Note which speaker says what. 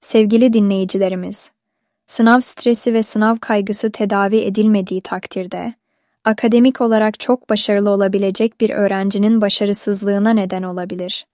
Speaker 1: Sevgili dinleyicilerimiz, sınav stresi ve sınav kaygısı tedavi edilmediği takdirde, akademik olarak çok başarılı olabilecek bir öğrencinin başarısızlığına neden olabilir.